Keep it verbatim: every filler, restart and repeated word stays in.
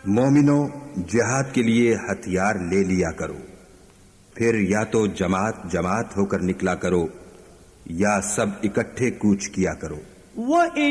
मोमिनो, जिहाद के लिए हथियार ले लिया करो, फिर या तो जमात जमात होकर निकला करो या सब इकट्ठे कूच किया करो। वो